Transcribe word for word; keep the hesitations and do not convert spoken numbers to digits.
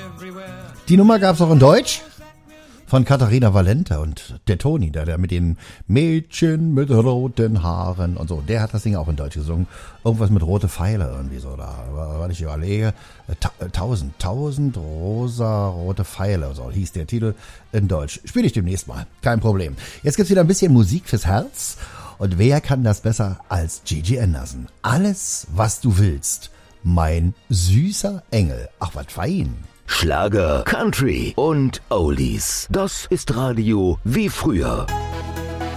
Die Nummer gab's auch in Deutsch von Katharina Valente und der Toni, der, der mit den Mädchen mit roten Haaren und so, der hat das Ding auch in Deutsch gesungen. Irgendwas mit rote Pfeile irgendwie so, da, weil ich überlege, ta tausend, tausend rosa rote Pfeile, so hieß der Titel in Deutsch. Spiele ich demnächst mal, kein Problem. Jetzt gibt's wieder ein bisschen Musik fürs Herz und wer kann das besser als Gigi Anderson? Alles, was du willst, mein süßer Engel. Ach, was fein. Schlager, Country und Oldies. Das ist Radio wie früher.